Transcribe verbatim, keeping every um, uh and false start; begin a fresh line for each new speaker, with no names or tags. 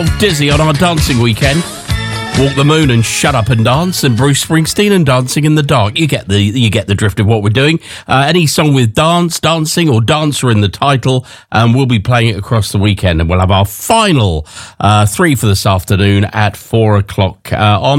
Dizzy on our dancing weekend. Walk the Moon and Shut Up and Dance, and Bruce Springsteen and Dancing in the Dark. You get the you get the drift of what we're doing. Uh, any song with dance, dancing, or dancer in the title, and we'll be playing it across the weekend. And we'll have our final uh, three for this afternoon at four o'clock uh, on.